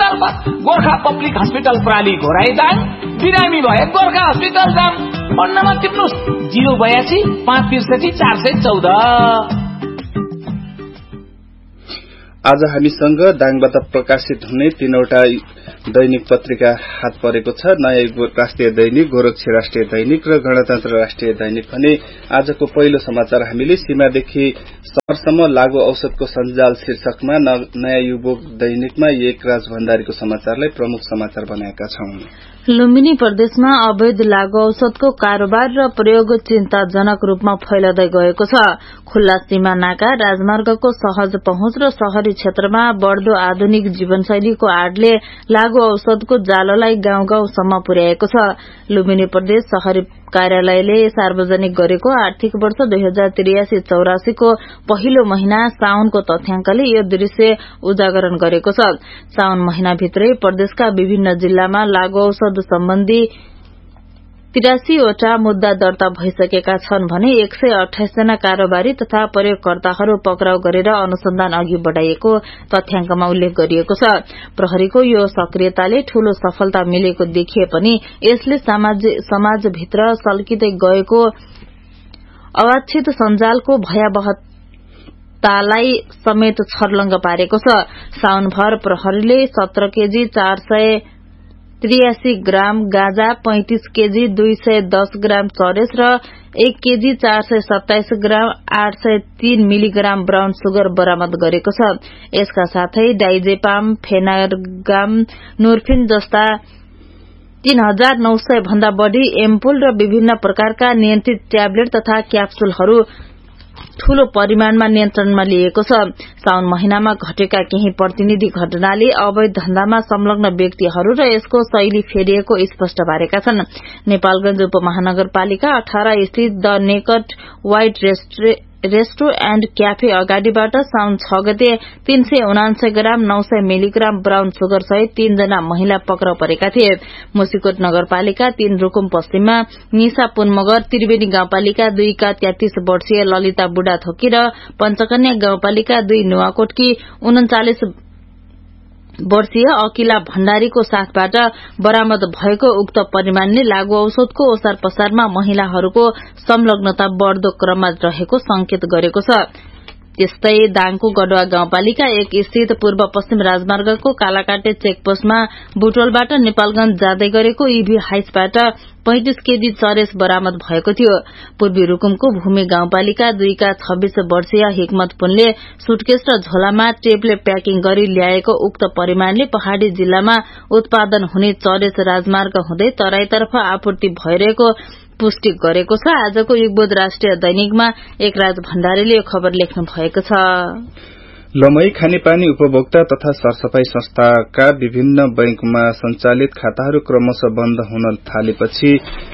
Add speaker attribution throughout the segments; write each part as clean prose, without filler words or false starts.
Speaker 1: मार्फत Gorkha public hospital प्राली Ghorahi Dang, बिरामी भए गोर्खा हस्पिटल जाम। Phone number टिप्नुस् 082 563 414।
Speaker 2: आज हामीसँग दाङबाट प्रकाशित हुने 3वटा दैनिक पत्रिका हात परेको छ। नयाँ राष्ट्रिय दैनिक, गोरक्षी राष्ट्रिय दैनिक र गणतन्त्र राष्ट्रिय दैनिक भने आजको पहिलो समाचार हामीले सीमादेखि शहरसम्म लागू औषधको सञ्जाल शीर्षकमा नयाँ युवक दैनिकमा एकराज भण्डारीको समाचारलाई प्रमुख समाचार बनाएका छौं।
Speaker 3: लुम्बिनी प्रदेशमा अवैध लागू औषधको कारोबार र प्रयोग चिन्ताजनक रूपमा फैलदै गएको छ। खुल्ला सीमा नाका, राजमार्गको सहज पहुँच र शहरी क्षेत्रमा बढ़दो आधुनिक जीवनशैलीको आडले लागू औषधको जालोलाई गाउँ गाउँसम्म पुर्याएको छ। लुम्बिनी प्रदेश शहरी कार्यालयले सार्वजनिक गरेको आर्थिक वर्ष 2083-84 को पहिलो महिना साउनको तथ्याङ्कले यो दृश्य उजागरण गरेको छ। साउन महिनाभित्रै प्रदेशका विभिन्न जिल्लामा लागू औषध सम्बन्धी 83 वटा मुद्दा दर्ता भइसकेका छन् भने 128 जना कारोबारी तथा प्रयोगकर्ताहरू पक्राउ गरेर अनुसन्धान अघि बढ़ाइएको तथ्याङ्कमा उल्लेख गरिएको छ। प्रहरीको यो सक्रियताले ठूलो सफलता मिलेको देखिए पनि यसले समाजभित्र सल्किँदै गएको अवांछित सञ्जालको भयावहतालाई समेत छर्लङ्ग पारेको छ। साउनभर प्रहरीले 17 केजी 483 ग्राम गाँजा, 35 केजी 210 ग्राम चरेस र 1 केजी 427 ग्राम 803 मिलिग्राम ब्राउन सुगर बरामद गरेको छ। यसका साथै डाइजेपाम, फेनार्गाम, नोर्फिन जस्ता 3900 भन्दा बढ़ी एम्पुल र विभिन्न प्रकारका नियन्त्रित ट्याब्लेट तथा क्याप्सुलहरू ठूलो परिमाणमा नियन्त्रणमा लिएको छ। साउन महिनामा घटेका केही प्रतिनिधि घटनाले अवैध धन्दामा संलग्न व्यक्तिहरू र यसको शैली फेरिएको स्पष्ट पारेका छन्। नेपालगंज उपमहानगरपालिका 18 स्थित the नेकट white resto and cafe अगाडिबाट साउन 6 गते 379 ग्राम 900 मिलिग्राम ब्राउन सुगर सहित 3 जना महिला पक्राउ परेका थिए। मुसिकोट नगरपालिका 3 रुकुम पश्चिममा निशा पुन मगर, त्रिवेणी गाउँपालिका 2 का 33 वर्षीय ललिता बुढाथोकी र पञ्चकन्या गाउँपालिका 2 नुवाकोटकी 39 वर्षीय अकिला भण्डारीको साथबाट बरामद भएको उक्त परिमाणले लागू औषधको ओसार पसारमा महिलाहरूको संलग्नता बढ़दो क्रममा रहेको संकेत गरेको छ। त्यस्तै दाङको गडवा गाउँपालिका 1 स्थित पूर्व पश्चिम राजमार्गको कालाकाटे चेकपोस्टमा बुटोलबाट नेपालगंज जाँदै गरेको ईभी हाइसबाट 35 केजी चरेस बरामद भएको थियो। पूर्वी रुकुमको भूमि गाउँपालिका 2 का 26 वर्षीय हिकमत पुनले सुटकेस र झोलामा टेपले प्याकिङ गरी ल्याएको उक्त परिमाणले पहाड़ी जिल्लामा उत्पादन हुने चरेस राजमार्ग हुँदै तराईतर्फ आपूर्ति भइरहेको पुष्टि गरेको छ। आजको युगबोध राष्ट्रिय दैनिकमा एकराज भण्डारीले यो खबर लेख्नु भएको छ।
Speaker 2: लमई खानेपानी उपभोक्ता तथा सरसफाई संस्थाका विभिन्न बैंकमा सञ्चालित खाताहरू क्रमशः बन्द हुन थालेपछि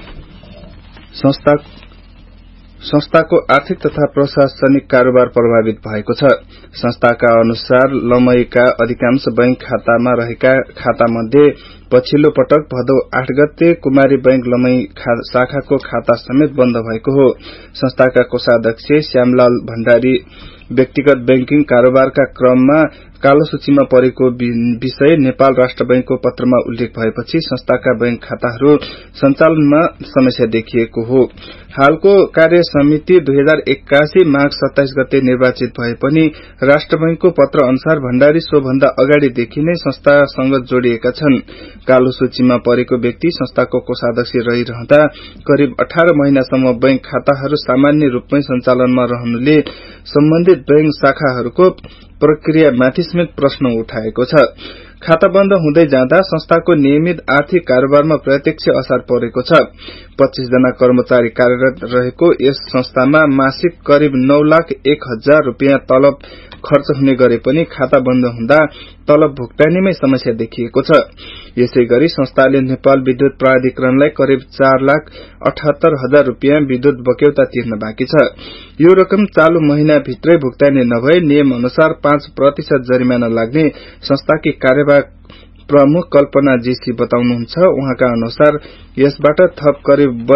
Speaker 2: संस्थाको आर्थिक तथा प्रशासनिक कारोबार प्रभावित भएको छ। संस्थाका अनुसार लमईका अधिकांश बैंक खातामा रहेका खाता मध्ये पछिल्लो पटक भदौ 8 गते कुमारी बैंक लमई शाखाको खाता समेत बन्द भएको हो। संस्थाका कोषाध्यक्ष श्यामलाल भण्डारी व्यक्तिगत बैंकिङ कारोबारका क्रममा कालो सूचीमा परेको विषय नेपाल राष्ट्र बैंकको पत्रमा उल्लेख भएपछि संस्थाका बैंक खाताहरू सञ्चालनमा समस्या देखिएको हो। हालको कार्य समिति 2081 माघ 27 गते निर्वाचित भए पनि राष्ट्र बैंकको पत्र अनुसार भण्डारी सोभन्दा अगाडिदेखि नै संस्थासँग जोडिएका छन्। कालो सूचीमा परेको व्यक्ति संस्थाको कोषाध्यक्ष रहिरहँदा करिब 18 महिनासम्म बैंक खाताहरू सामान्य रूपमै सञ्चालनमा रहनुले सम्बन्धित बैंक शाखाहरूको प्रक्रियामाथि समेत प्रश्न उठाएको छ। खाता बन्द हुँदै जाँदा संस्थाको नियमित आर्थिक कारोबारमा प्रत्यक्ष असर परेको छ। 25 जना कर्मचारी कार्यरत रहेको यस संस्थामा मासिक करिब 9,01,000 रूपियाँ तलब खर्च हुने गरे पनि खाता बन्द हुँदा तलब भुक्तानीमै समस्या देखिएको छ। यसैगरी संस्थाले नेपाल विद्युत प्राधिकरणलाई करिब 4,78,000 रूपियाँ विद्युत बक्यौता तिर्न बाँकी छ। यो रकम चालू महिनाभित्रै भुक्तानी नभए नियम अनुसार 5% जरिमाना लाग्ने संस्थाकी कार्यवाहक प्रमुख कल्पना जेसी बताउनुहुन्छ। उहाँका अनुसार यसबाट थप करिब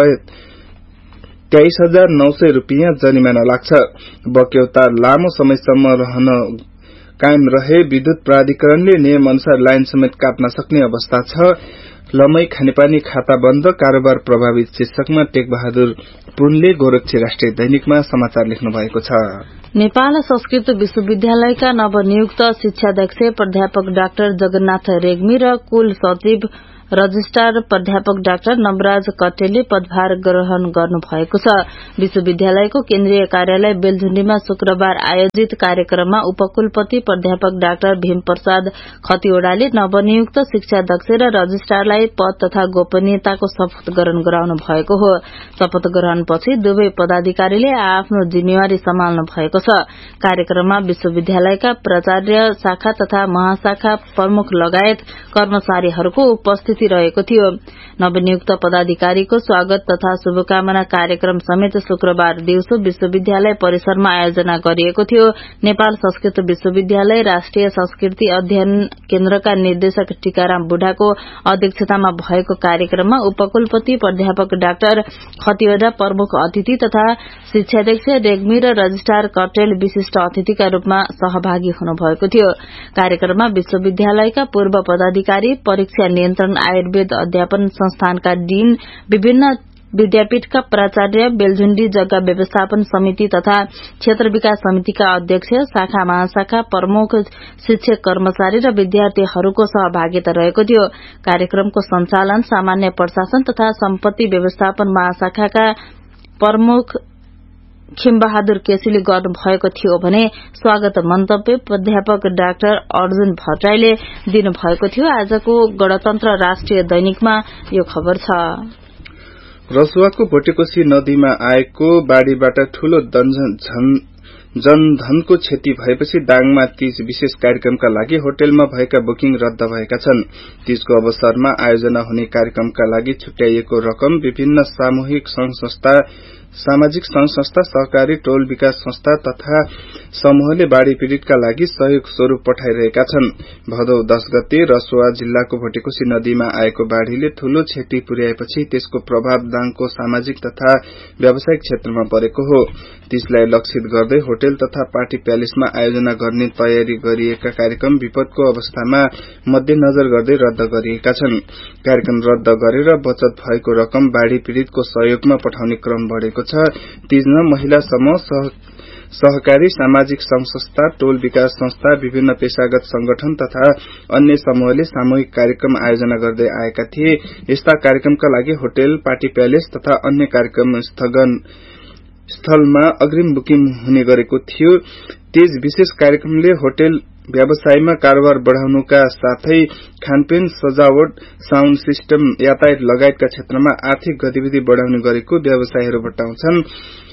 Speaker 2: 23,900 रूपियाँ जरिमाना लाग्छ। बक्यौता लामो समयसम्म रहन कायम रहे विद्युत प्राधिकरणले नियम अनुसार लाइन समेत काट्न सक्ने अवस्था छ। लमई खानेपानी खाता बन्द, कारोबार प्रभावित शीर्षकमा टेक बहादुर पुनले गोरखी राष्ट्रिय दैनिकमा समाचार लेख्नु भएको छ।
Speaker 3: नेपाल संस्कृत विश्वविद्यालयका नवनियुक्त शिक्षाध्यक्ष प्राध्यापक डाक्टर जगन्नाथ रेग्मी र कुल सचिव रजिस्ट्रार प्राध्यापक डाक्टर नवराज कटेलले पदभार ग्रहण गर्नुभएको छ। विश्वविद्यालयको केन्द्रीय कार्यालय बेलझुण्डीमा शुक्रबार आयोजित कार्यक्रममा उपकुलपति प्राध्यापक डाक्टर भीम प्रसाद खतिवड़ाले नवनियुक्त शिक्षाध्यक्ष र रजिस्ट्रारलाई पद तथा गोपनीयताको शपथ ग्रहण गराउनु भएको हो। शपथ ग्रहणपछि दुवै पदाधिकारीले आफ्नो जिम्मेवारी सम्हाल्नु भएको छ। कार्यक्रममा विश्वविद्यालयका प्राचार्य, शाखा तथा महाशाखा प्रमुख लगायत कर्मचारीहरूको उपस्थिति रहेको थियो। नवनियुक्त पदाधिकारीको स्वागत तथा शुभकामना कार्यक्रम समेत शुक्रबार दिउँसो विश्वविद्यालय परिसरमा आयोजना गरिएको थियो। नेपाल संस्कृत विश्वविद्यालय राष्ट्रिय संस्कृति अध्ययन केन्द्रका निर्देशक टीकाराम बुढाको अध्यक्षतामा भएको कार्यक्रममा उपकुलपति प्राध्यापक डाक्टर खतिवड़ा प्रमुख अतिथि तथा शिक्षाध्यक्ष रेग्मी र रजिस्ट्रार कटेल विशिष्ट अतिथिका रूपमा सहभागी हुनुभएको थियो। कार्यक्रममा विश्वविद्यालयका पूर्व पदाधिकारी, परीक्षा नियन्त्रण आयुर्वेद अध्यापन संस्थानका डीन, विभिन्न विद्यापीठका प्राचार्य, बेलझुण्डी जग्गा व्यवस्थापन समिति तथा क्षेत्र विकास समितिका अध्यक्ष, शाखा महाशाखा प्रमुख, शिक्षक कर्मचारी र विद्यार्थीहरूको सहभागिता रहेको थियो। कार्यक्रमको सञ्चालन सामान्य प्रशासन तथा सम्पत्ति व्यवस्थापन महाशाखाका प्रमुख खिमबहादुर केसीले गर्नुभएको थियो भने स्वागत मन्तव्य प्राध्यापक डाक्टर अर्जुन भट्टराईले दिनुभएको थियो। आजको गणतन्त्र राष्ट्रिय दैनिकमा यो खबर छ।
Speaker 2: रसुवाको भोटेकोशी नदीमा आएको बाढ़ीबाट ठूलो जनधनको क्षति भएपछि दाङमा तीज विशेष कार्यक्रमका लागि होटलमा भएका बुकिङ रद्द भएका छन्। तीजको अवसरमा आयोजना हुने कार्यक्रमका लागि छुट्याइएको रकम विभिन्न सामूहिक संघ संस्था, सामाजिक संघ संस्था, सहकारी टोल विकास संस्था तथा समूहले बाढ़ी पीड़ितका लागि सहयोग स्वरूप पठाइरहेका छन्। भदौ 10 गते रसुवा जिल्लाको भोटेकोशी नदीमा आएको बाढ़ीले ठूलो क्षति पुर्याएपछि त्यसको प्रभाव दाङको सामाजिक तथा व्यावसायिक क्षेत्रमा परेको हो। त्यसलाई लक्षित गर्दै होटल तथा पार्टी प्यालेसमा आयोजना गर्ने तयारी गरिएका कार्यक्रम विपदको अवस्थामा मध्यनजर गर्दै रद्द गरिएका छन्। कार्यक्रम रद्द गरेर बचत भएको रकम बाढ़ी पीड़ितको सहयोगमा पठाउने क्रम बढ़ेको छ। तीजमा महिला समूह, सहकारी सामाजिक संघ संस्था, टोल विकास संस्था, विभिन्न पेशागत संगठन तथा अन्य समूहले सामूहिक कार्यक्रम आयोजना गर्दै आएका थिए। यस्ता कार्यक्रमका लागि होटल, पार्टी प्यालेस तथा अन्य कार्यक्रम स्थलमा अग्रिम बुकिङ हुने गरेको थियो। तीज विशेष कार्यक्रमले होटल व्यवसायमा कारोबार बढ़ाउनुका साथै खानपिन, सजावट, साउन्ड सिस्टम, यातायात लगायतका क्षेत्रमा आर्थिक गतिविधि बढ़ाउने गरेको व्यवसायीहरू बताउँछन्।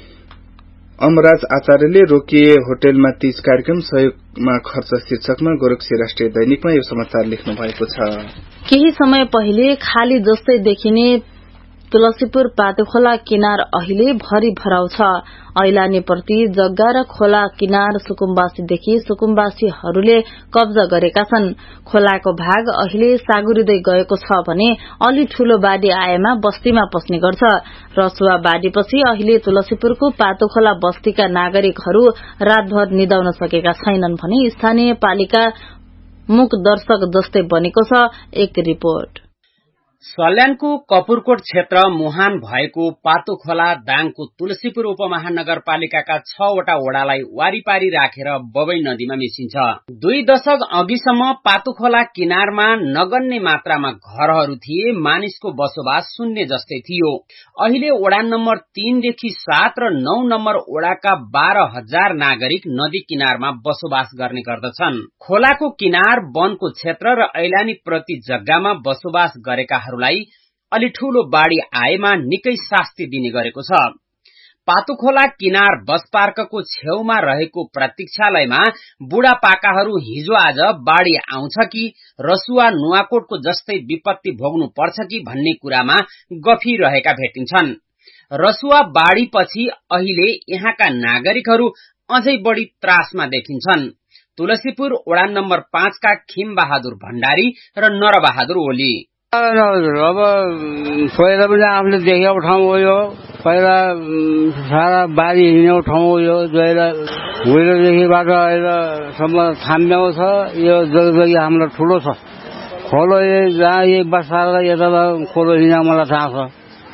Speaker 2: अमराज आचार्यले रोकिए होटलमा तीज कार्यक्रम सहयोगमा खर्च शीर्षकमा गोरखी राष्ट्रिय दैनिकमा यो समाचार लेख्नु भएको छ।
Speaker 3: केही समय पहिले खाली जस्तै देखिने तुलसीपुर पातोखोला किनार अहिले भरि भराउ छ। ऐलानी प्रति जग्गा र खोला किनार सुकुम्बासीदेखि सुकुम्बासीहरूले कब्जा गरेका छन्। खोलाको भाग अहिले सागुरिँदै गएको छ भने अलि ठूलो बाढ़ी आएमा बस्तीमा पस्ने गर्छ। रसुवा बाढ़ीपछि अहिले तुलसीपुरको पातोखोला बस्तीका नागरिकहरू रातभर निदाउन सकेका छैनन् भने स्थानीय पालिका मुख दर्शक जस्तै बनेको छ। एक रिपोर्ट।
Speaker 4: सल्यानको कपुरकोट क्षेत्र मुहान भएको पातोखोला दाङको तुलसीपुर उपमहानगरपालिकाका 6 वटा वडालाई वारिपारी राखेर बबई नदीमा मिसिन्छ। 2 दशक अघिसम्म पातोखोला किनारमा नगन्य मात्रामा घरहरू थिए, मानिसको बसोबास शून्य जस्तै थियो। अहिले वडा नम्बर 3 देखि 7 र 9 नम्बर वडाका 12,000 नागरिक नदी किनारमा बसोबास गर्ने गर्दछन्। खोलाको किनार, वनको क्षेत्र र ऐलानी प्रति जग्गामा बसोबास गरेका अलि ठूलो बाढ़ी आएमा निकै शास्ति दिने गरेको छ। पातोखोला किनार बस पार्कको छेउमा रहेको प्रतीक्षालयमा बुढापाकाहरू हिजो आज बाढ़ी आउँछ कि रसुवा नुवाकोटको जस्तै विपत्ति भोग्नु पर्छ कि भन्ने कुरामा गफिरहेका भेटिन्छन्। रसुवा बाढ़ीपछि अहिले यहाँका नागरिकहरू अझै बढी त्रासमा देखिन्छन्। तुलसीपुर वडा नम्बर 5 का खिम बहादुर भण्डारी र नरबहादुर ओली।
Speaker 5: अब पहिला पनि आफूले देखेको ठाउँ हो यो, पहिला सारा बारी हिँड्ने ठाउँ यो हुइलोदेखिबाट अहिलेसम्म थाम्याउ छ। यो जग्गी हामीलाई ठुलो छ। खोलो जहाँ यही बस्दा यता खोलो हिँड्न मलाई थाहा छ।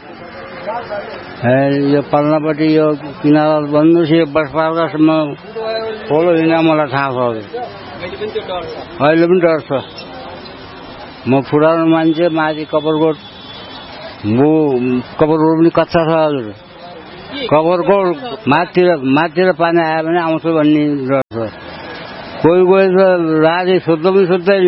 Speaker 5: यो पल्लापट्टि यो किनारा भन्नुहोस् यो बसपार्कासम्म खोलो हिँड्न मलाई थाहा छ। अहिले पनि डर छ। म पुरानो मान्छे माथि कपरकोट पनि कच्चा छ हजुर। कपरकोट माथितिर पानी आयो भने आउँछ भन्ने डर छ। कोही त राति सोध्दा पनि सोध्दैन।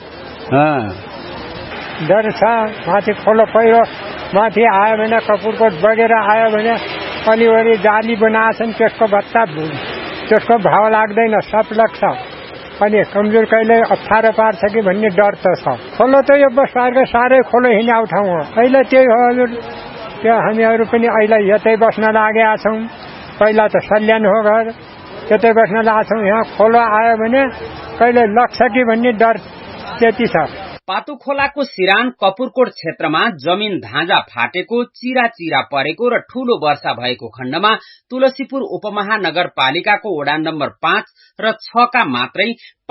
Speaker 6: डर छ। माथि खोलो पहिरो माथि आयो भने कपुरकोट बगेर आयो भने अलिवरी जाली बनाएछन्। त्यसको भत्ता त्यसको भाव लाग्दैन। सब लाग्छ। अनि कमजोर कहिले अप्ठ्यारो पार्छ कि भन्ने डर त छ। खोलो त यो बसपार्का साह्रै खोलो हिँड्ने ठाउँ हो। अहिले त्यही हो हजुर। त्यो हामीहरू पनि अहिले यतै बस्न लागेका छौँ। पहिला त सल्यान हो घर। यतै बस्न लागेका छौँ। यहाँ खोलो आयो भने कहिले लग्छ कि भन्ने डर त्यति छ।
Speaker 4: पातुखोलाको सिरान कपुरकोट क्षेत्रमा जमिन धाँजा फाटेको, चिरा परेको र ठूलो वर्षा भएको खण्डमा तुलसीपुर उपमहानगरपालिकाको वडा नम्बर 5 र 6 का मात्रै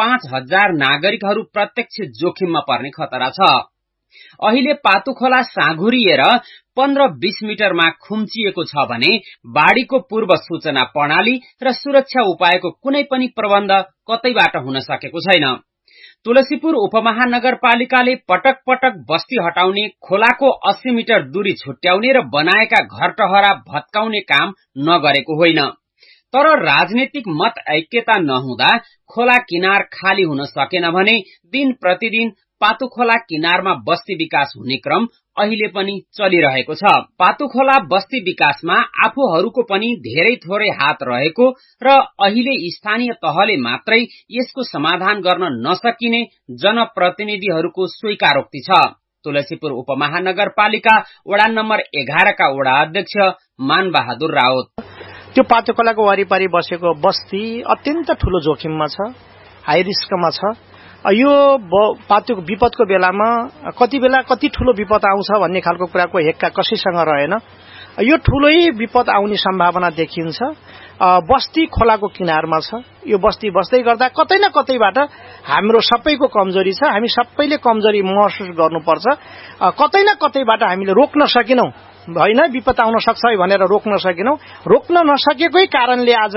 Speaker 4: 5000 नागरिकहरू प्रत्यक्ष जोखिममा पर्ने खतरा छ। अहिले पातुखोला साँघुरिएर 15-20 मिटरमा खुम्चिएको छ भने बाढीको पूर्व सूचना प्रणाली र सुरक्षा उपायको कुनै पनि प्रबन्ध कतैबाट हुन सकेको छैन। तुलसीपुर उपमहानगरपालिकाले पटक पटक बस्ती हटाउने, खोलाको 80 मिटर दूरी छुट्याउने र बनाएका घर टहरा भत्काउने काम नगरेको होइन। तर राजनीतिक मत ऐक्यता नहुँदा खोला किनार खाली हुन सकेन भने दिन प्रतिदिन पातुखोला किनारमा बस्ती विकास हुने क्रम अहिले पनि चलिरहेको छ। पातुखोला बस्ती विकासमा आफूहरूको पनि धेरै थोरै हात रहेको र अहिले स्थानीय तहले मात्रै यसको समाधान गर्न नसकिने जनप्रतिनिधिहरूको स्वीकारोक्ति छ। तुलसीपुर उपमहानगरपालिका वडा नम्बर 11 का वडा अध्यक्ष मानबहादुर राउत।
Speaker 7: त्यो पातुखोलाको वरिपरि बसेको बस्ती अत्यन्त ठूलो जोखिममा छ, हाई रिस्कमा छ। यो पातुको विपदको बेलामा कति बेला कति ठूलो विपद आउँछ भन्ने खालको कुराको हेक्का कसैसँग रहेन। यो ठूलै विपद आउने सम्भावना देखिन्छ। बस्ती खोलाको किनारमा छ। यो बस्ती बस्दै गर्दा कतै न कतैबाट हाम्रो सबैको कमजोरी छ। हामी सबैले कमजोरी महसुस गर्नुपर्छ। कतै न कतैबाट हामीले रोक्न सकेनौं होइन, विपद आउन सक्छ भनेर रोक्न सकेनौं। रोक्न नसकेकै कारणले आज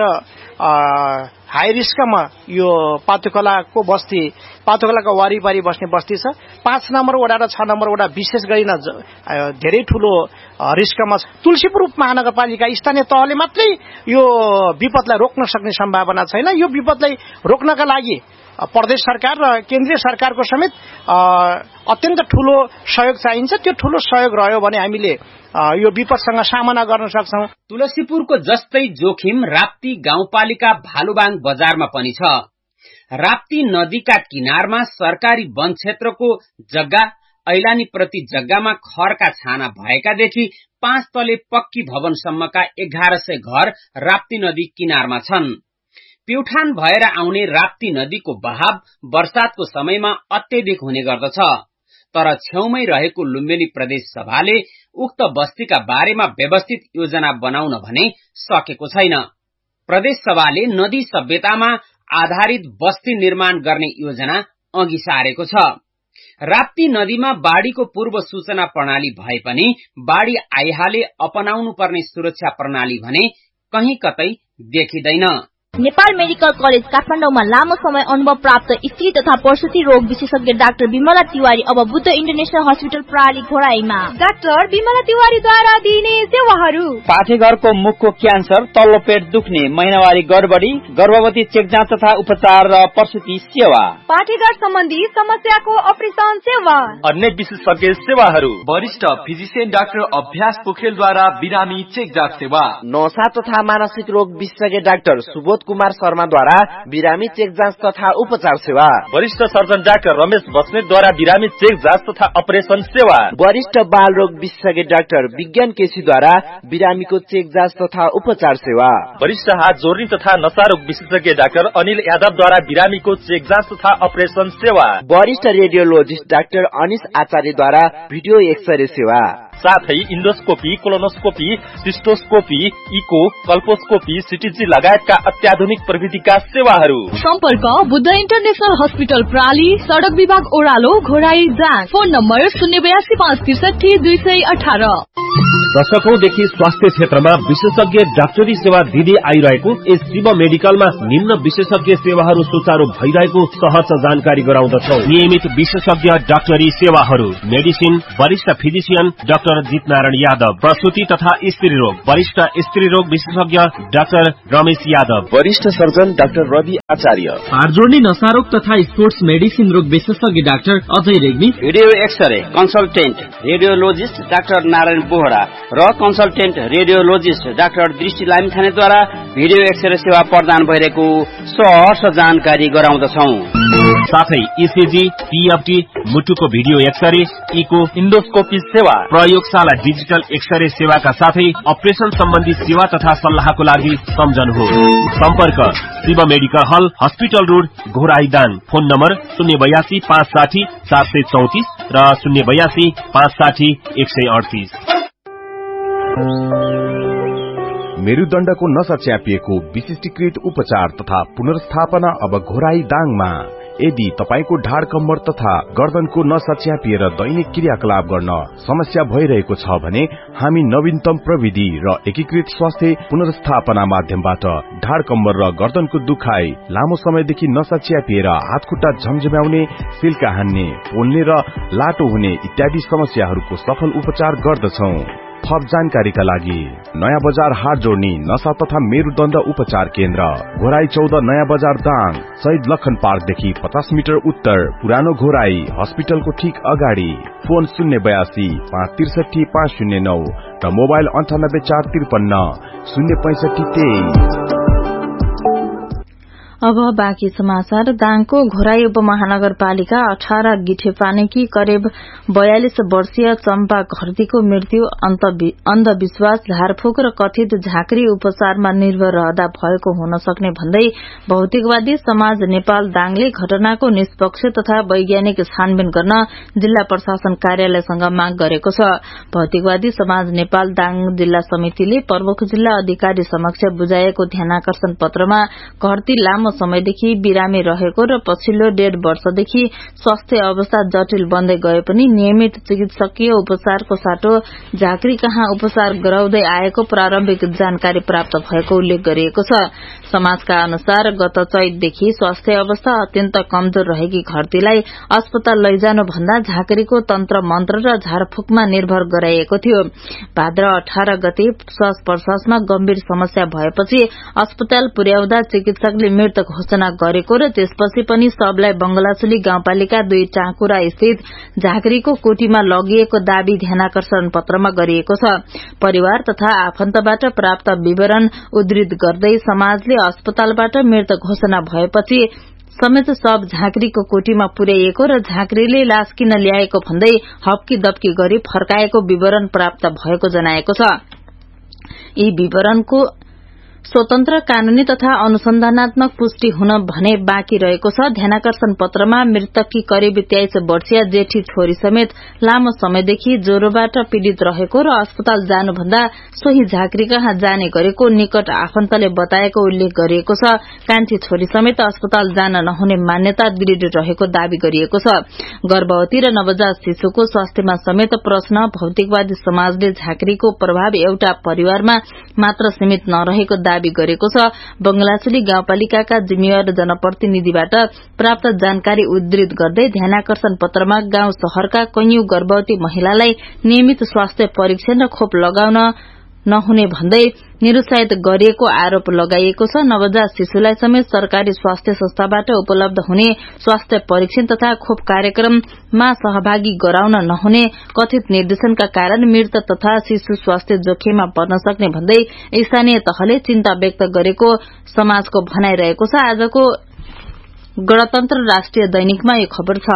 Speaker 7: हाई रिस्कमा यो पातुखोलाको बस्ती, पातुखोलाको वरिपरि बस्ने बस्ती छ। 5 नम्बर वडा र 6 नम्बर वडा विशेष गरी धेरै ठूलो रिस्कमा छ। तुलसीपुर उपमहानगरपालिका स्थानीय तहले मात्रै यो विपदलाई रोक्न सक्ने सम्भावना छैन। यो विपदलाई रोक्नका लागि प्रदेश सरकार र केन्द्रीय सरकारको समेत अत्यन्त ठूलो सहयोग चाहिन्छ। त्यो ठूलो सहयोग रह्यो भने हामीले यो विपदसँग सामना गर्न सक्छौं।
Speaker 4: तुलसीपुरको जस्तै जोखिम राप्ती गाउँपालिका भालुबाङ बजारमा पनि छ। राप्ती नदीका किनारमा सरकारी वन क्षेत्रको जग्गा ऐलानी प्रति जग्गामा खरका छाना भएकादेखि 5 तले पक्की भवनसम्मका 1100 घर राप्ती नदी किनारमा छन्। प्युठान भएर आउने राप्ती नदीको बहाव वर्षातको समयमा अत्यधिक हुने गर्दछ। तर छेउमै रहेको लुम्बिनी प्रदेश सभाले उक्त बस्तीका बारेमा व्यवस्थित योजना बनाउन भने सकेको छैन। प्रदेश सभाले नदी सभ्यतामा आधारित बस्ती निर्माण गर्ने योजना अघि सारेको छ। राप्ती नदीमा बाढीको पूर्व सूचना प्रणाली भए पनि बाढी आइहाले अपनाउनु पर्ने सुरक्षा प्रणाली भने कहीं कतै देखिँदैन।
Speaker 8: नेपाल मेडिकल कलेज काठमाडौँमा लामो समय अनुभव प्राप्त स्त्री तथा प्रसुति रोग विशेषज्ञ डाक्टर बिमला तिवारी अब बुद्ध इन्टरनेशनल हस्पिटल प्रणाली घोराईमा।
Speaker 9: डाक्टर बिमला तिवारीद्वारा दिइने सेवाहरू:
Speaker 10: पाठेघरको मुखको क्यान्सर, तल्लो पेट दुख्ने, महिनावारी गडबडी, गर्भवती चेकजाँच तथा उपचार र प्रसुति सेवा,
Speaker 9: पाठेघर सम्बन्धी समस्याको अपरेसन सेवा,
Speaker 11: अन्य विशेषज्ञ सेवाहरू, वरिष्ठ फिजिशियन डाक्टर अभ्यास पोखरेलद्वारा बिरामी चेकजाँच सेवा,
Speaker 12: नसा तथा मानसिक रोग विशेषज्ञ डाक्टर सुबोध कुमार शर्माद्वारा बिरामी चेक जाँच तथा उपचार सेवा,
Speaker 11: वरिष्ठ सर्जन डाक्टर रमेश बस्नेतद्वारा बिरामी चेक जाँच तथा अपरेसन सेवा,
Speaker 12: वरिष्ठ बाल रोग विशेषज्ञ डाक्टर विज्ञान केसीद्वारा बिरामीको चेक जाँच तथा उपचार सेवा,
Speaker 11: वरिष्ठ हात जोड्ने तथा नसा रोग विशेषज्ञ डाक्टर अनिल यादवद्वारा बिरामीको चेक जाँच तथा अपरेसन सेवा,
Speaker 12: वरिष्ठ रेडियोलोजिस्ट डाक्टर अनिश आचार्यद्वारा भिडियो एक्सरे सेवा।
Speaker 11: साथै इन्डोस्कोपी, कोलोनोस्कोपी, सिस्टोस्कोपी, इको, कल्पोस्कोपी, सिटीजी लगायतका अत्याधुनिक प्रविधिका सेवाहरू।
Speaker 13: सम्पर्क बुद्ध इन्टरनेशनल हस्पिटल प्राली, सडक विभाग ओरालो, घोराई जाँच। Phone number 082563218।
Speaker 14: दशकौंदेखि स्वास्थ्य क्षेत्रमा विशेषज्ञ डाक्टरी सेवा दिँदै आइरहेको यस शिव मेडिकलमा निम्न विशेषज्ञ सेवाहरू सुचारू भइरहेको सहज जानकारी गराउँदछौ। नियमित विशेषज्ञ डाक्टरी सेवाहरू: मेडिसिन, वरिष्ठ फिजिशियन डाक्टर जितनारायण यादव, प्रसूति तथा स्त्री रोग वरिष्ठ स्त्री रोग विशेषज्ञ डाक्टर रमेश यादव,
Speaker 12: वरिष्ठ सर्जन डाक्टर रवि आचार्य,
Speaker 15: हाडजोड्ने नसारोग तथा स्पोर्ट्स मेडिसिन रोग विशेषज्ञ doctor Ajay Regmi,
Speaker 4: video x-ray consultant radiologist doctor Narayan Bohra र कन्सल्टेन्ट रेडियोलोजिस्ट डाक्टर दृष्टि लामिछानेद्वारा भिडियो एक्सरे सेवा प्रदान भइरहेको सहज जानकारी गराउँदछौं।
Speaker 14: साथै इसिजी, टीएफटी, मुटुको भिडियो एक्सरे, इको, इन्डोस्कोपी सेवा, प्रयोगशाला डिजिटल एक्सरे सेवाका साथै अपरेसन सम्बन्धी सेवा तथा सल्लाहको लागि सम्झनुहोस्। सम्पर्क शिव मेडिकल हल, हस्पिटल रोड, घोराईदाङ। फोन नम्बर 082-560-434 र 082-560-138।
Speaker 16: मेरुदण्डको नसा च्यापिएको विशिष्टीकृत उपचार तथा पुनर्स्थापना अब घोराई दाङमा। यदि तपाईको ढाड कम्मर तथा गर्दनको नसा च्यापिएर दैनिक क्रियाकलाप गर्न समस्या भइरहेको छ भने हामी नवीनतम प्रविधि र एकीकृत स्वास्थ्य पुनर्स्थापना माध्यमबाट ढाड कम्मर र गर्दनको दुखाइ, लामो समयदेखि नसा च्यापिएर हातखुट्टा झमझम्याउने, सिल्का हान्ने, पोल्ने र लाटो हुने इत्यादि समस्याहरूको सफल उपचार गर्दछौं। थप जानकारीका लागि नयाँ बजार हाट जोड्ने नशा तथा मेरुदण्ड उपचार केन्द्र, घोराई 14 नयाँ बजार दाङ, शहीद लखन पार्कदेखि 50 मिटर उत्तर, पुरानो घोराई हस्पिटलको ठीक अगाडि। फोन 082-563-509 र मोबाइल 98-453-065-23।
Speaker 3: अब बाँकी समाचार। दाङको घोराई उपमहानगरपालिका 18 गिठेपानीकी करिब 42 वर्षीय चम्पा घरतीको मृत्यु अन्धविश्वास, झारफूक र कथित झाँक्री उपचारमा निर्भर रहँदा भएको हुन सक्ने भन्दै भौतिकवादी समाज नेपाल दाङले घटनाको निष्पक्ष तथा वैज्ञानिक छानबिन गर्न जिल्ला प्रशासन कार्यालयसँग माग गरेको छ। भौतिकवादी समाज नेपाल दाङ जिल्ला समितिले प्रमुख जिल्ला अधिकारी समक्ष बुझाएको ध्यानाकर्षण पत्रमा घरती लामो समयदेखि बिरामी रहेको र पछिल्लो 1.5 वर्षदेखि स्वास्थ्य अवस्था जटिल बन्दै गए पनि नियमित चिकित्सकीय उपचारको साटो झाँक्री कहाँ उपचार गराउँदै आएको प्रारम्भिक जानकारी प्राप्त भएको उल्लेख गरिएको छ। समाजका अनुसार गत चैतदेखि स्वास्थ्य अवस्था अत्यन्त कमजोर रहेकी घरतीलाई अस्पताल लैजानु भन्दा झाँक्रीको तन्त्र मन्त्र र झारफूकमा निर्भर गराइएको थियो। भाद्र 18 गते श्वास प्रश्वासमा गम्भीर समस्या भएपछि अस्पताल पुर्याउँदा चिकित्सकले मृत घोषणा गरेको र त्यसपछि पनि सबलाई बंगलाचुली गाउँपालिका 2 टाँकुरा स्थित झाँक्रीको कोटीमा लगिएको दावी ध्यानाकर्षण पत्रमा गरिएको छ। परिवार तथा आफन्तबाट प्राप्त विवरण उद्धृत गर्दै समाजले अस्पतालबाट मृत घोषणा भएपछि समेत सब झाँक्रीको कोटीमा पुर्याइएको र झाँक्रीले लास किन ल्याएको भन्दै हप्की दप्की गरी फर्काएको विवरण प्राप्त भएको जनाएको छ। यी विवरणको स्वतन्त्र कानूनी तथा अनुसन्धानात्मक पुष्टि हुन भने बाँकी रहेको छ। ध्यानाकर्षण पत्रमा मृतककी करिब 23 वर्षीय जेठी छोरी समेत लामो समयदेखि ज्वरोबाट पीड़ित रहेको र अस्पताल जानुभन्दा सोही झाँक्री कहाँ जाने गरेको निकट आफन्तले बताएको उल्लेख गरिएको छ। कान्छी छोरी समेत अस्पताल जान नहुने मान्यता दृढ़ रहेको दावी गरिएको छ। गर्भवती र नवजात शिशुको स्वास्थ्यमा समेत प्रश्न भौतिकवादी समाजले झाँक्रीको प्रभाव एउटा परिवारमा मात्र सीमित नरहेको दावी गरेको छ। बंगलाचुली गाउँपालिकाका जिम्मेवार जनप्रतिनिधिबाट प्राप्त जानकारी उद्धृत गर्दै ध्यानाकर्षण पत्रमा गाउँ शहरका कैयौं गर्भवती महिलालाई नियमित स्वास्थ्य परीक्षण र खोप लगाउन नहुने भन्दै निरुत्साहित गरिएको आरोप लगाइएको छ। नवजात शिशुलाई समेत सरकारी स्वास्थ्य संस्थाबाट उपलब्ध हुने स्वास्थ्य परीक्षण तथा खोप कार्यक्रममा सहभागी गराउन नहुने कथित निर्देशनका कारण मृत तथा शिशु स्वास्थ्य जोखिममा पर्न सक्ने भन्दै स्थानीय तहले चिन्ता व्यक्त गरेको समाजको भनाइरहेको छ। आजको गणतन्त्र राष्ट्रिय दैनिकमा यो खबर छ।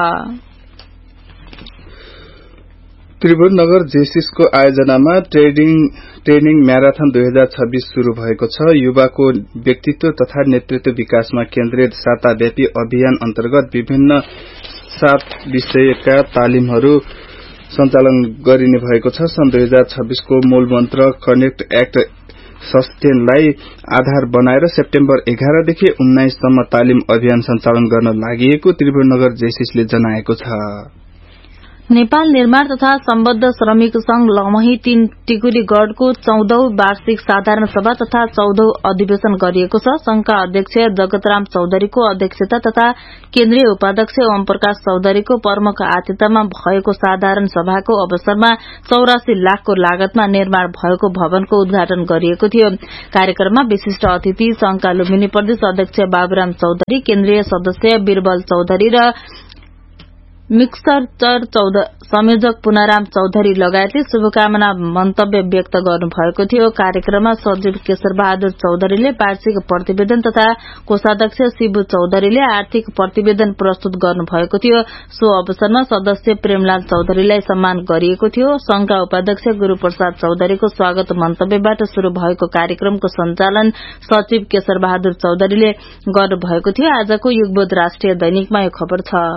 Speaker 2: त्रिभुवन नगर जेसिसको आयोजनामा ट्रेनिङ म्याराथन 2026 शुरू भएको छ। युवाको व्यक्तित्व तथा नेतृत्व विकासमा केन्द्रित साताव्यापी अभियान अन्तर्गत विभिन्न 7 विषयका तालिमहरू सञ्चालन गरिने भएको छ। सन् 2026 को मूल मन्त्र कनेक्ट एक्ट सस्टेनलाई आधार बनाएर सेप्टेम्बर 11 देखि 19 सम्म तालिम अभियान सञ्चालन गर्न लागि त्रिभुवननगर जेसिसले जनाएको छ।
Speaker 3: नेपाल निर्माण तथा सम्बद्ध श्रमिक संघ लमही 3 टिकुली गढको 14औं वार्षिक साधारण सभा तथा 14औं अधिवेशन गरिएको छ। संघका अध्यक्ष जगतराम चौधरीको अध्यक्षता तथा केन्द्रीय उपाध्यक्ष ओम प्रकाश चौधरीको प्रमुख आतिथ्यमा भएको साधारण सभाको अवसरमा 84 लाखको लागतमा निर्माण भएको भवनको उद्घाटन गरिएको थियो। कार्यक्रममा विशिष्ट अतिथि संघका लुम्बिनी प्रदेश अध्यक्ष बाबुराम चौधरी, केन्द्रीय सदस्य बीरबल चौधरी र मिक्सचर संयोजक पुनाराम चौधरी लगायतले शुभकामना मन्तव्य व्यक्त गर्नुभएको थियो। कार्यक्रममा सचिव केशर बहादुर चौधरीले वार्षिक प्रतिवेदन तथा कोषाध्यक्ष शिबु चौधरीले आर्थिक प्रतिवेदन प्रस्तुत गर्नुभएको थियो। सो अवसरमा सदस्य प्रेमलाल चौधरीलाई सम्मान गरिएको थियो। संघका उपाध्यक्ष गुरूप्रसाद चौधरीको स्वागत मन्तव्यबाट शुरू भएको कार्यक्रमको सञ्चालन सचिव केशर बहादुर चौधरीले गर्नुभएको थियो। आजको युगबोध राष्ट्रिय दैनिकमा यो खबर छ।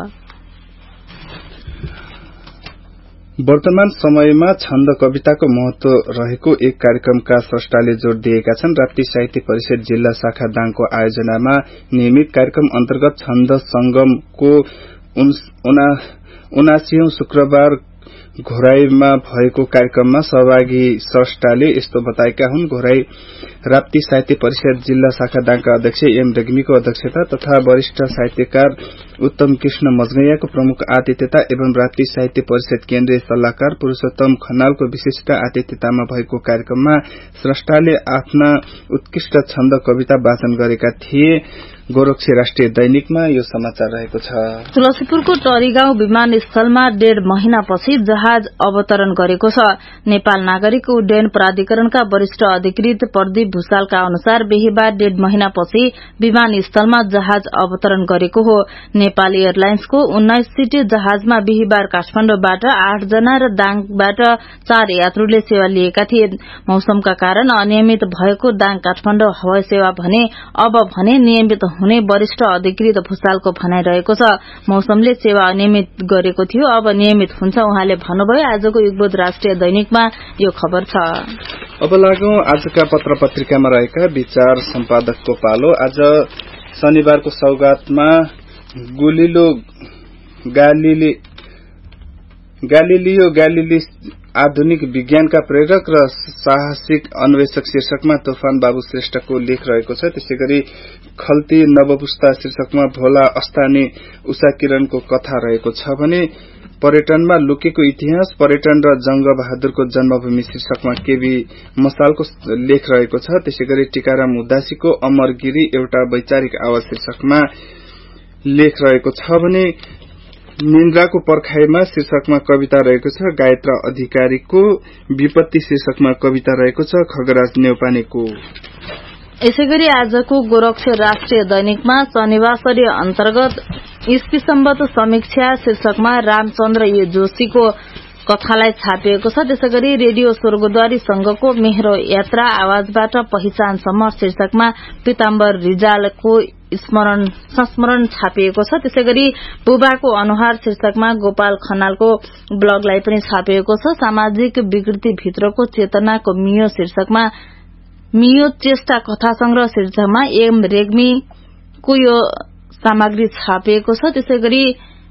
Speaker 2: वर्तमान समयमा छन्द कविताको महत्व रहेको एक कार्यक्रमका स्रष्टाले जोड़ दिएका छन्। राप्ती साहित्य परिषद जिल्ला शाखा दाङको आयोजनामा नियमित कार्यक्रम अन्तर्गत छन्द संगमको 79औं शुक्रबार घोराईमा भएको कार्यक्रममा सहभागी स्रष्टाले यस्तो बताएका हुन्। घोराई राप्ती साहित्य परिषद जिल्ला शाखा दाङका अध्यक्ष एम रेग्मीको अध्यक्षता तथा वरिष्ठ साहित्यकार उत्तम कृष्ण मजगैयाको प्रमुख आतिथ्यता एवं राप्ती साहित्य परिषद केन्द्रीय सल्लाहकार पुरूषोत्तम खनालको विशिष्ट आतिथ्यतामा भएको कार्यक्रममा स्रष्टाले आफ्ना उत्कृष्ट छन्द कविता वाचन गरेका थिए। गोरक्षी राष्ट्रिय दैनिकमा यो समाचार रहेको छ।
Speaker 3: तुलसीपुरको टरीगाउँ विमानस्थलमा 1.5 महिनापछि जहाज अवतरण गरेको छ। नेपाल नागरिक उड्डयन प्राधिकरणका वरिष्ठ अधिकृत प्रदीप भूषालका अनुसार बिहीबार 1.5 महिनापछि विमानस्थलमा जहाज अवतरण गरेको हो। नेपाली एयरलाइन्सको 19 सीटे जहाजमा बिहीबार काठमाडौँबाट 8 जना र दाङबाट 4 यात्रुले सेवा लिएका थिए। मौसमका कारण अनियमित भएको दाङ काठमाडौँ हवाई सेवा भने अब भने नियमित हुने वरिष्ठ अधिकृत भूषालको भनाइ रहेको छ। मौसमले सेवा अनियमित गरेको थियो, अब नियमित हुन्छ उहाँले भन्नुभयो। आजको युगबोध राष्ट्रिय दैनिकमा यो खबर छ।
Speaker 2: अब लागौं आजका पत्र पत्रिकामा रहेका विचार सम्पादकको पालो। आज शनिबारको सौगातमा गालिलियो आधुनिक विज्ञानका प्रेरक र साहसिक अन्वेषक शीर्षकमा तूफान बाबु श्रेष्ठको लेख रहेको छ। त्यसैगरी खल्ती नवपुस्ता शीर्षकमा भोला अस्तानी उषा किरणको कथा रहेको छ भने पर्यटनमा लुकेको इतिहास पर्यटन र जंग बहादुरको जन्मभूमि शीर्षकमा केबी मसालको लेख रहेको छ। त्यसैगरी टीकाराम उदासीको अमरगिरी एउटा वैचारिक आवाज शीर्षकमा लेख रहेको छ भने निन्द्राको पर्खाइमा शीर्षकमा कविता रहेको छ। गायत्रा अधिकारीको विपत्ति शीर्षकमा कविता रहेको छ। खगराज नेउपानेको।
Speaker 3: यसैगरी आजको गोरक्ष राष्ट्रिय दैनिकमा शनिवासरी अन्तर्गत इस्वी सम्बत समीक्षा शीर्षकमा रामचन्द्र ए जोशीको कथालाई छापिएको छ। त्यसैगरी रेडियो स्वर्गद्वारी संघको मेरो यात्रा आवाजबाट पहिचानसम्म शीर्षकमा पीताम्बर रिजालको संस्मरण छापिएको छ। त्यसैगरी बुबाको अनुहार शीर्षकमा गोपाल खनालको ब्लगलाई पनि छापिएको छ। सामाजिक विकृति भित्रको चेतनाको मियो शीर्षकमा मियो चेष्टा कथा संग्रह शीर्षकमा एम रेग्मीको यो सामग्री छापिएको छ। त्यसैगरी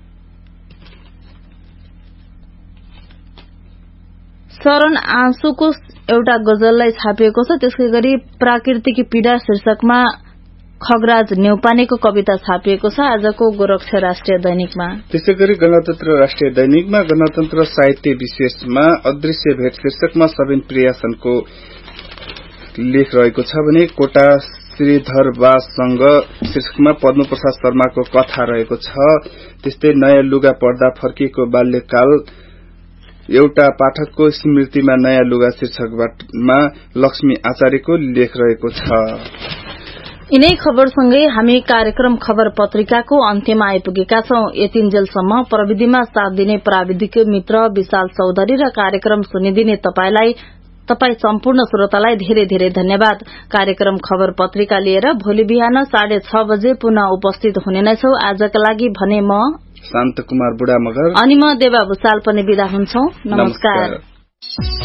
Speaker 3: शरण आँसुको एउटा गजललाई छापिएको छ। त्यसैगरी प्राकृतिक पीड़ा शीर्षकमा खगराज नेउपानेको कविता छापिएको छ आजको गोरक्ष राष्ट्रिय दैनिकमा।
Speaker 2: त्यसैगरी गणतन्त्र राष्ट्रिय दैनिकमा गणतन्त्र साहित्य विशेषमा अदृश्य भेट शीर्षकमा सबिन प्रियासनको लेख रहेको छ भने कोटा श्रीधर वाससँग शीर्षकमा पद्म प्रसाद शर्माको कथा रहेको छ। त्यस्तै नयाँ लुगा पर्दा फर्किएको बाल्यकाल एउटा पाठकको स्मृतिमा नयाँ लुगा शीर्षकमा लक्ष्मी आचार्यको लेख रहेको छ।
Speaker 3: यिनै खबरसँगै हामी कार्यक्रम खबर पत्रिकाको अन्त्यमा आइपुगेका छौं। यतिन्जेलसम्म प्रविधिमा साथ दिने प्राविधिक मित्र विशाल चौधरी र कार्यक्रम सुनिदिने तपाई सम्पूर्ण श्रोतालाई धेरै धेरै धन्यवाद। कार्यक्रम खबर पत्रिका लिएर भोलि बिहान 6:30 बजे पुनः उपस्थित हुने नै छौं। आजका लागि भने म
Speaker 2: शान्त कुमार बुढा मगर
Speaker 3: अनि म देवा भुसाल पनि बिदा हुन्छौ। नमस्कार।